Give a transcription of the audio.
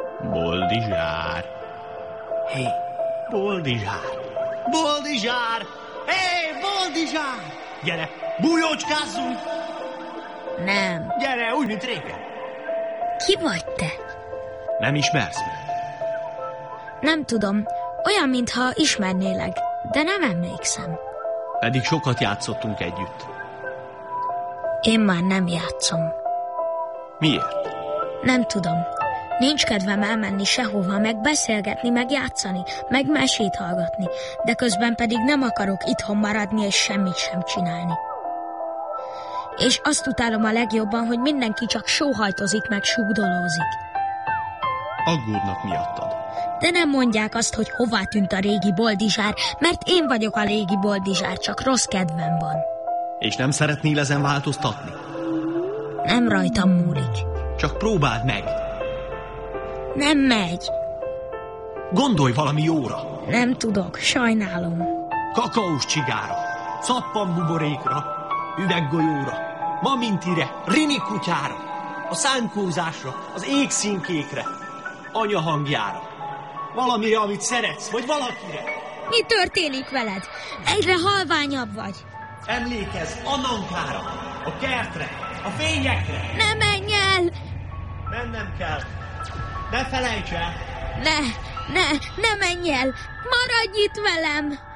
Boldizsár. Hé, Boldizsár! Boldizsár! Hé, Boldizsár! Gyere, bújócskázzunk! Nem. Gyere, úgy, mint régen. Ki vagy te? Nem ismersz meg? Nem tudom. Olyan, mintha ismernélek, de nem emlékszem. Pedig sokat játszottunk együtt. Én már nem játszom. Miért? Nem tudom. Nincs kedvem elmenni sehova, meg beszélgetni, meg játszani, meg mesét hallgatni, de közben pedig nem akarok itthon maradni és semmit sem csinálni. És azt utálom a legjobban, hogy mindenki csak sóhajtozik, meg súgdolózik. Aggódnak miattad. De nem mondják azt, hogy hová tűnt a régi Boldizsár, mert én vagyok a régi Boldizsár, csak rossz kedvem van. És nem szeretnél ezen változtatni? Nem rajtam múlik. Csak próbáld meg. Nem megy. Gondolj valami jóra. Nem tudok, sajnálom. Kakaós csigára, szappanbuborékra, üveggolyóra, mamintire, rini kutyára, a szánkózásra, az égszínkékre, anya hangjára. Valamire, amit szeretsz, vagy valakire. Mi történik veled? Egyre halványabb vagy. Emlékezz Annankára, a kertre, a fényekre. Ne menj el! Mennem kell. Ne felejts el. Ne menj el! Maradj itt velem!